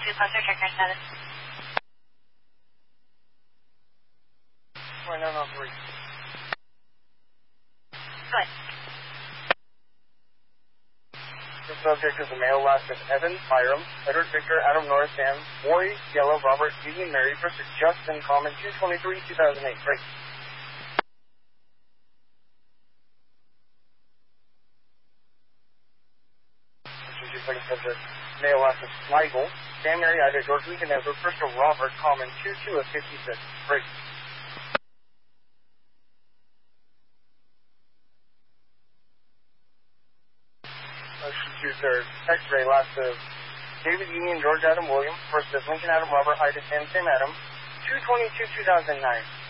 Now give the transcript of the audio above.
to cluster checker status. 2903. Good. The subject is a male, last name Evan, Byram, Edward Victor, Adam Norris, Sam, Boy, Yellow, Robert, Stephen, Mary, Mr. Justin, Common, 223, 2008. Great. Second subject, male, last name Michael, Sam, Mary, Ida, George, Lincoln, Edward, Crystal, Robert, Common, 22 of 56. Great. Motion to third. X-ray, last of David Union, George Adam William, first of Lincoln Adam Robert, Ida Sam Sam Adam, 222-2009.